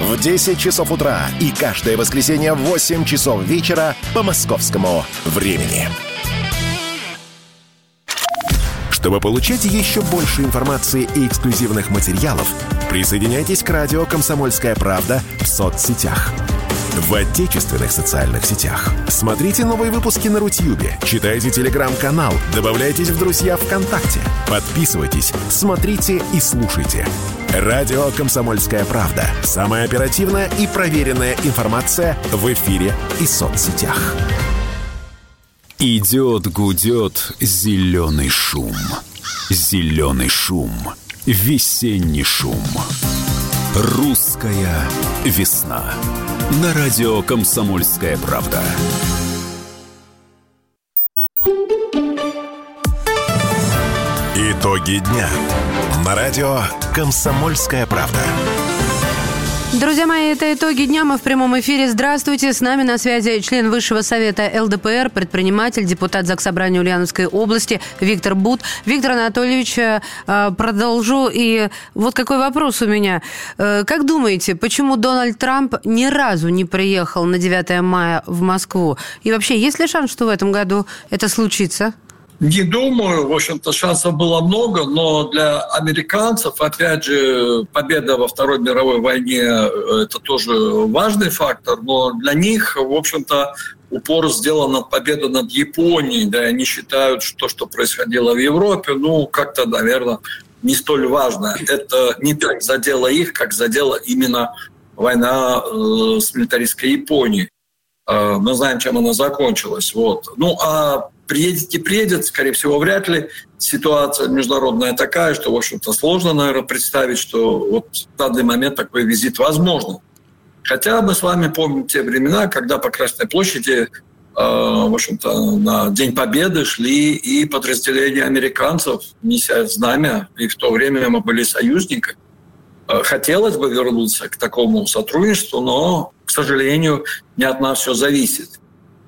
в 10 часов утра и каждое воскресенье в 8 часов вечера по московскому времени. Чтобы получать еще больше информации и эксклюзивных материалов, присоединяйтесь к радио «Комсомольская правда» в соцсетях. В отечественных социальных сетях. Смотрите новые выпуски на Рутьюбе, читайте телеграм-канал, добавляйтесь в друзья ВКонтакте, подписывайтесь, смотрите и слушайте. Радио «Комсомольская правда». Самая оперативная и проверенная информация в эфире и соцсетях. Идет, гудет зеленый шум. Зеленый шум. Весенний шум. Русская весна. На радио «Комсомольская правда». Итоги дня. На радио «Комсомольская правда». Друзья мои, это итоги дня. Мы в прямом эфире. Здравствуйте. С нами на связи член Высшего совета ЛДПР, предприниматель, депутат Заксобрания Ульяновской области Виктор Бут. Виктор Анатольевич, продолжу. И вот какой вопрос у меня. Как думаете, почему Дональд Трамп ни разу не приехал на 9 мая в Москву? И вообще, есть ли шанс, что в этом году это случится? Не думаю. В общем-то, шансов было много, но для американцев, опять же, победа во Второй мировой войне – это тоже важный фактор, но для них, в общем-то, упор сделан на победу над Японией. Да, они считают, что то, что происходило в Европе, как-то, наверное, не столь важно. Это не так задело их, как задела именно война с милитаристской Японией. Мы знаем, чем она закончилась. Приедет, скорее всего, вряд ли. Ситуация международная такая, что, в общем-то, сложно, наверное, представить, что вот в данный момент такой визит возможен. Хотя мы с вами помним те времена, когда по Красной площади, в общем-то, на День Победы шли и подразделения американцев, неся знамя, и в то время мы были союзниками. Хотелось бы вернуться к такому сотрудничеству, но, к сожалению, не от нас все зависит.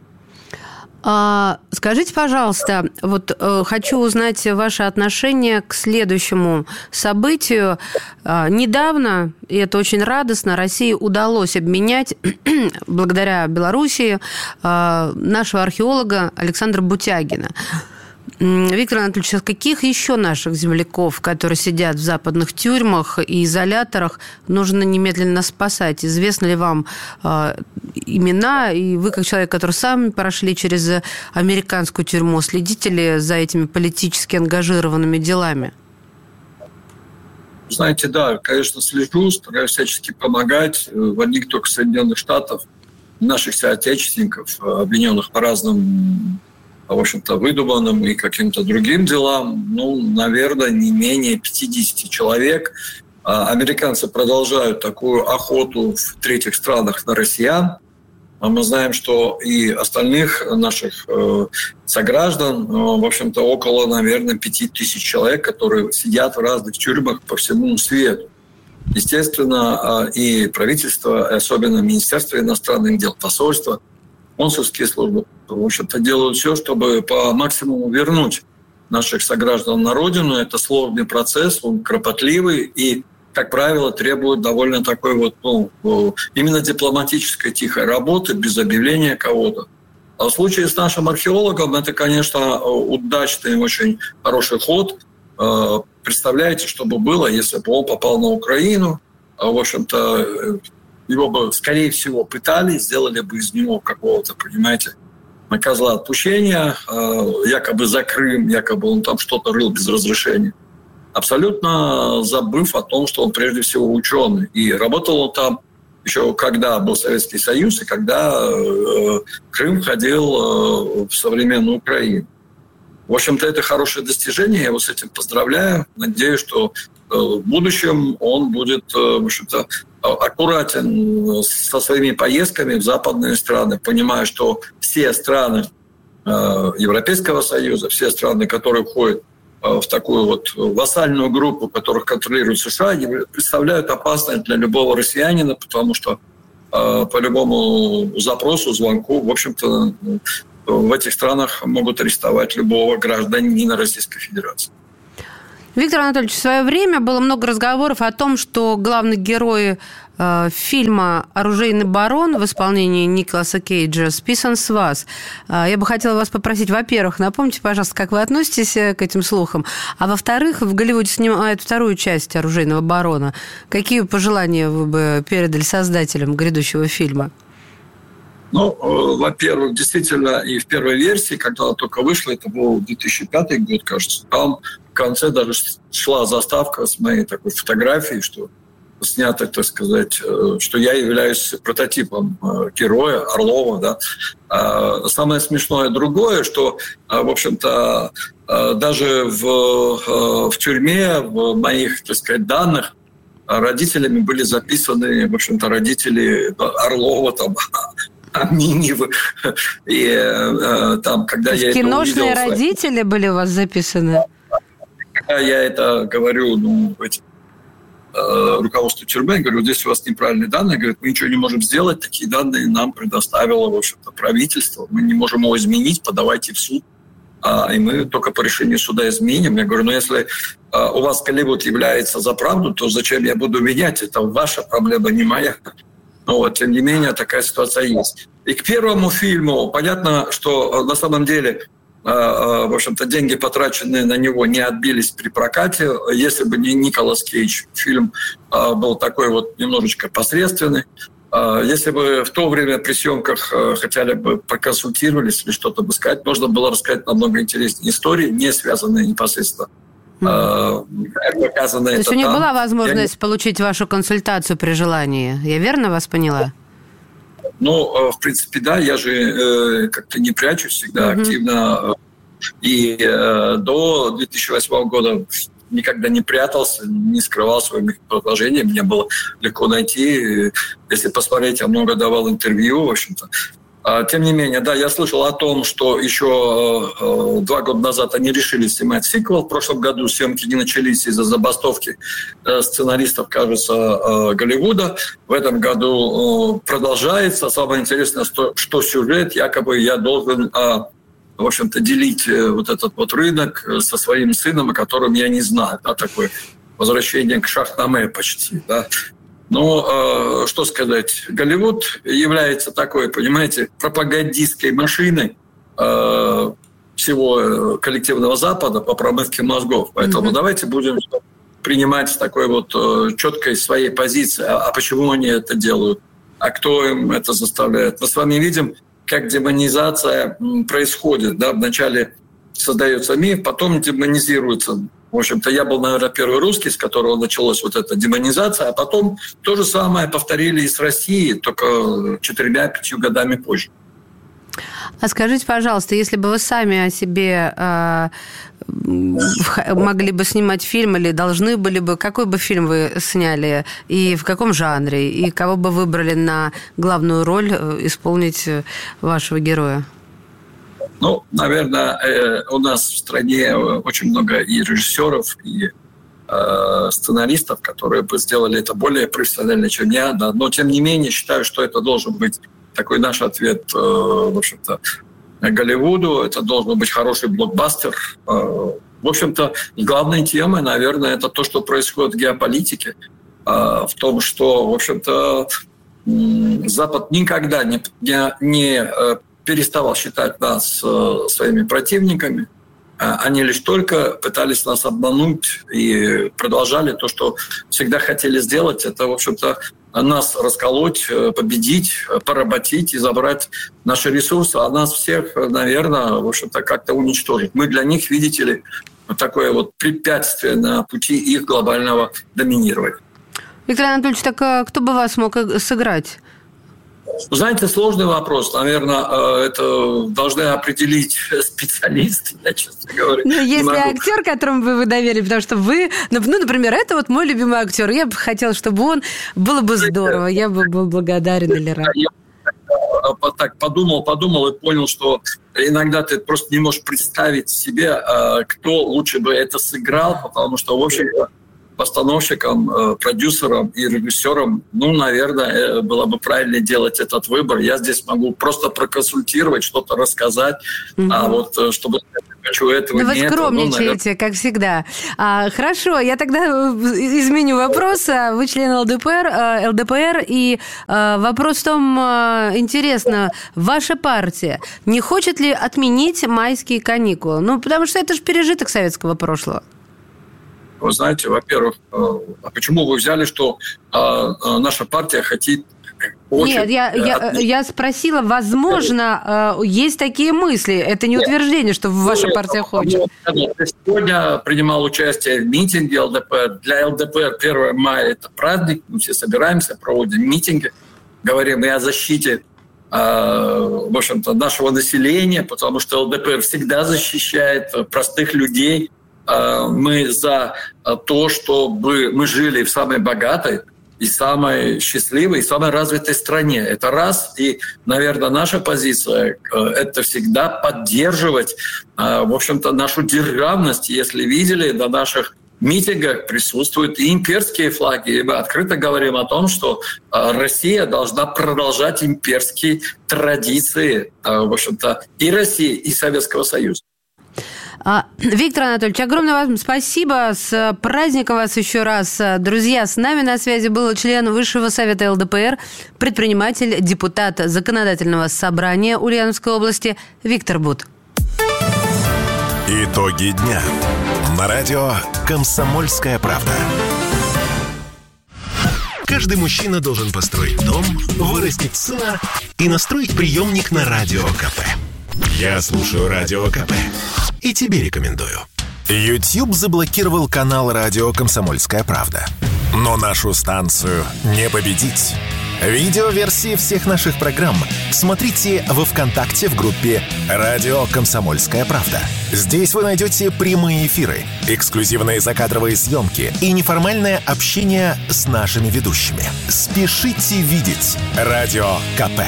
Скажите, пожалуйста, хочу узнать ваше отношение к следующему событию. Недавно, и это очень радостно, России удалось обменять, благодаря Белоруссии, нашего археолога Александра Бутягина. Виктор Анатольевич, а каких еще наших земляков, которые сидят в западных тюрьмах и изоляторах, нужно немедленно спасать? Известны ли вам имена? И вы, как человек, который сами прошли через американскую тюрьму, следите ли за этими политически ангажированными делами? Знаете, да, конечно, слежу, стараюсь всячески помогать. В одних только Соединенных Штатах наших соотечественников, обвиненных по разным, в общем-то, выдуманным и каким-то другим делам, наверное, не менее 50 человек. Американцы продолжают такую охоту в третьих странах на россиян. Мы знаем, что и остальных наших сограждан, в общем-то, около, наверное, 5000 человек, которые сидят в разных тюрьмах по всему свету. Естественно, и правительство, особенно Министерство иностранных дел, посольство, консульские службы, в общем-то, делают все, чтобы по максимуму вернуть наших сограждан на родину. Это сложный процесс, он кропотливый и, как правило, требует довольно такой именно дипломатической тихой работы, без объявления кого-то. А в случае с нашим археологом это, конечно, удачный, очень хороший ход. Представляете, что бы было, если бы он попал на Украину, в общем-то, его бы, скорее всего, пытали, сделали бы из него какого-то, понимаете, козла отпущения, якобы за Крым, якобы он там что-то рыл без разрешения. Абсолютно забыв о том, что он прежде всего ученый. И работал он там еще когда был Советский Союз, и когда Крым входил в современную Украину. В общем-то, это хорошее достижение, я его с этим поздравляю. Надеюсь, что в будущем он будет, в общем-то, аккуратен со своими поездками в западные страны, понимая, что все страны Европейского Союза, все страны, которые входят в такую вассальную группу, которых контролирует США, представляют опасность для любого россиянина, потому что по любому запросу, звонку, в общем-то, в этих странах могут арестовать любого гражданина Российской Федерации. Виктор Анатольевич, в свое время было много разговоров о том, что главный герой фильма «Оружейный барон» в исполнении Николаса Кейджа списан с вас. Я бы хотела вас попросить, во-первых, напомните, пожалуйста, как вы относитесь к этим слухам, а во-вторых, в Голливуде снимают вторую часть «Оружейного барона». Какие пожелания вы бы передали создателям грядущего фильма? Ну, во-первых, действительно, и в первой версии, когда она только вышла, это был 2005 год, кажется, там в конце даже шла заставка с моей такой фотографией, что снято, так сказать, что я являюсь прототипом героя Орлова. Да. Самое смешное другое, что, в общем-то, даже в тюрьме, в моих, так сказать, данных, родителями были записаны, в общем-то, родители Орлова, там, Минивы. И там, когда я это увидел... Киношные родители были у вас записаны? Когда я это говорю, руководству тюрьмы, я говорю, здесь у вас неправильные данные, говорят, мы ничего не можем сделать, такие данные нам предоставило, в общем-то, правительство, мы не можем его изменить, подавайте в суд, и мы только по решению суда изменим. Я говорю, если у вас Голливуд является за правду, то зачем я буду менять? Это ваша проблема, не моя. Тем не менее, такая ситуация есть. И к первому фильму понятно, что на самом деле, в общем-то, деньги, потраченные на него, не отбились при прокате. Если бы не Николас Кейдж, фильм был такой немножечко посредственный. Если бы в то время при съемках хотя бы проконсультировались или что-то бы сказать, можно было рассказать намного интереснее истории, не связанные непосредственно. То есть у них была возможность получить вашу консультацию при желании. Я верно вас поняла? В принципе, да. Я же как-то не прячусь, всегда активно. И до 2008 года никогда не прятался, не скрывал свои предложения. Мне было легко найти. Если посмотреть, я много давал интервью, в общем-то. Тем не менее, да, я слышал о том, что еще 2 года назад они решили снимать сиквел. В прошлом году съемки не начались из-за забастовки сценаристов, кажется, Голливуда. В этом году продолжается. Самое интересное, что сюжет, якобы я должен, в общем-то, делить этот рынок со своим сыном, о котором я не знаю. Да, такое возвращение к Шахнаме почти, да. Что сказать, Голливуд является такой, понимаете, пропагандистской машиной всего коллективного Запада по промывке мозгов. Поэтому давайте будем принимать с такой четкой своей позиции. А почему они это делают? А кто им это заставляет? Мы с вами видим, как демонизация происходит. Да? Вначале создается миф, потом демонизируется. В общем-то, я был, наверное, первый русский, с которого началась эта демонизация, а потом то же самое повторили и с Россией, только 4-5 годами позже. А скажите, пожалуйста, если бы вы сами о себе могли бы снимать фильм или должны были бы, какой бы фильм вы сняли и в каком жанре, и кого бы выбрали на главную роль исполнить вашего героя? Наверное, у нас в стране очень много и режиссеров, и сценаристов, которые бы сделали это более профессионально, чем я. Да. Но, тем не менее, считаю, что это должен быть такой наш ответ, в общем-то, Голливуду. Это должен быть хороший блокбастер. В общем-то, главной темой, наверное, это то, что происходит в геополитике. В том, что, в общем-то, Запад никогда не переставал считать нас своими противниками. Они лишь только пытались нас обмануть и продолжали то, что всегда хотели сделать. Это, в общем-то, нас расколоть, победить, поработить и забрать наши ресурсы, а нас всех, наверное, в общем-то, как-то уничтожить. Мы для них, видите ли, такое препятствие на пути их глобального доминирования. Виктор Анатольевич, так кто бы вас мог сыграть? Знаете, сложный вопрос. Наверное, это должны определить специалисты, я, честно говоря. Если актер, которому вы доверили, потому что вы, например, это мой любимый актер, я бы хотела, чтобы он, было бы здорово, я бы был благодарен или рад. Я так подумал и понял, что иногда ты просто не можешь представить себе, кто лучше бы это сыграл, потому что, в общем-то, постановщикам, продюсерам и режиссерам, наверное, было бы правильно делать этот выбор. Я здесь могу просто проконсультировать, что-то рассказать, а чтобы хочу, этого вы нет. скромничаете, как всегда. Хорошо, я тогда изменю вопрос. Вы член ЛДПР, и вопрос в том, интересно, ваша партия не хочет ли отменить майские каникулы? Ну, потому что это же пережиток советского прошлого. Вы знаете, во-первых, а почему вы взяли, что наша партия хочет... Нет, я спросила, возможно, есть такие мысли. Это не утверждение, что ваша партия хочет. Сегодня принимал участие в митинге ЛДПР. Для ЛДПР 1 мая – это праздник. Мы все собираемся, проводим митинги, говорим и о защите, в общем-то, нашего населения, потому что ЛДПР всегда защищает простых людей. Мы за то, чтобы мы жили в самой богатой и самой счастливой, и самой развитой стране. Это раз. И, наверное, наша позиция – это всегда поддерживать, в общем-то, нашу державность. Если видели, на наших митингах присутствуют и имперские флаги. И мы открыто говорим о том, что Россия должна продолжать имперские традиции, в общем-то, и России, и Советского Союза. Виктор Анатольевич, огромное вам спасибо. С праздником вас еще раз. Друзья, с нами на связи был член Высшего совета ЛДПР, предприниматель, депутат Законодательного собрания Ульяновской области Виктор Бут. Итоги дня. На радио «Комсомольская правда». Каждый мужчина должен построить дом, вырастить сына и настроить приемник на Радио КП. Я слушаю Радио КП и тебе рекомендую. YouTube заблокировал канал «Радио Комсомольская правда». Но нашу станцию не победить. Видеоверсии всех наших программ смотрите во ВКонтакте в группе «Радио Комсомольская правда». Здесь вы найдете прямые эфиры, эксклюзивные закадровые съемки и неформальное общение с нашими ведущими. Спешите видеть «Радио КП».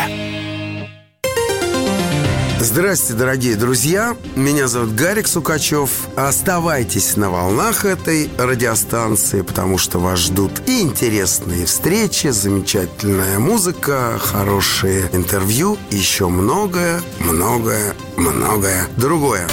Здравствуйте, дорогие друзья. Меня зовут Гарик Сукачев. Оставайтесь на волнах этой радиостанции, потому что вас ждут и интересные встречи, замечательная музыка, хорошие интервью, и еще многое другое.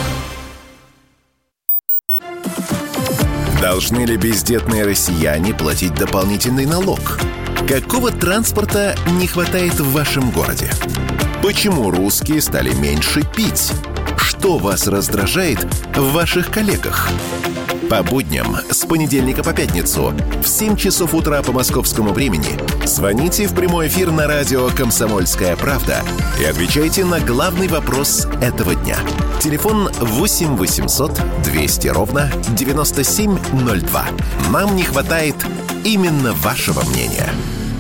Должны ли бездетные россияне платить дополнительный налог? Какого транспорта не хватает в вашем городе? Почему русские стали меньше пить? Что вас раздражает в ваших коллегах? По будням с понедельника по пятницу в 7 часов утра по московскому времени звоните в прямой эфир на радио «Комсомольская правда» и отвечайте на главный вопрос этого дня. Телефон 8 800 200 ровно 9702. Нам не хватает именно вашего мнения.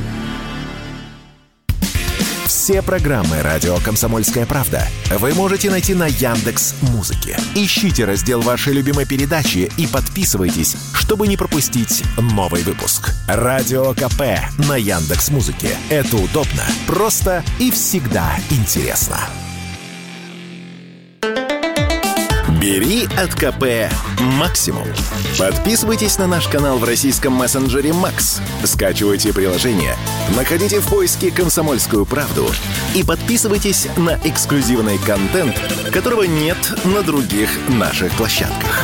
Все программы «Радио Комсомольская правда» вы можете найти на Яндекс.Музыке. Ищите раздел вашей любимой передачи и подписывайтесь, чтобы не пропустить новый выпуск. «Радио КП» на Яндекс.Музыке. Это удобно, просто и всегда интересно. Бери от КП максимум. Подписывайтесь на наш канал в российском мессенджере Макс. Скачивайте приложение, находите в поиске «Комсомольскую правду» и подписывайтесь на эксклюзивный контент, которого нет на других наших площадках.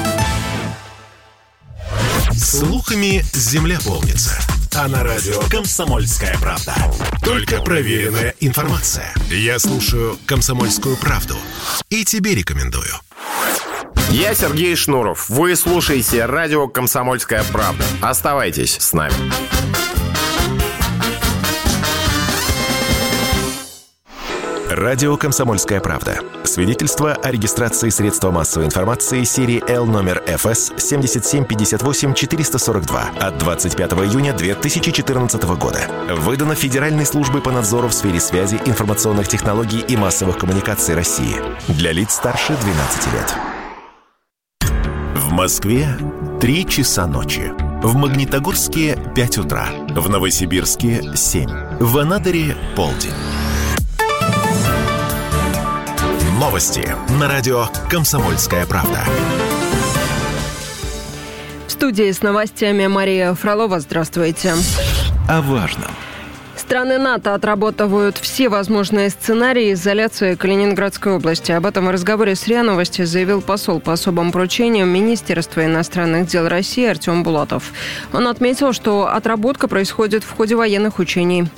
Слухами земля полнится. А на радио «Комсомольская правда» только проверенная информация. Я слушаю «Комсомольскую правду» и тебе рекомендую. Я Сергей Шнуров. Вы слушаете радио «Комсомольская правда». Оставайтесь с нами. Радио «Комсомольская правда». Свидетельство о регистрации средства массовой информации серии Л номер ФС 7758-442 от 25 июня 2014 года. Выдано Федеральной службой по надзору в сфере связи, информационных технологий и массовых коммуникаций России. Для лиц старше 12 лет. В Москве 3 часа ночи. В Магнитогорске 5 утра. В Новосибирске 7. В Анадыре полдень. Новости на радио «Комсомольская правда». В студии с новостями Мария Фролова. Здравствуйте. О важном. Страны НАТО отрабатывают все возможные сценарии изоляции Калининградской области. Об этом в разговоре с РИА Новости заявил посол по особым поручениям Министерства иностранных дел России Артем Булатов. Он отметил, что отработка происходит в ходе военных учений.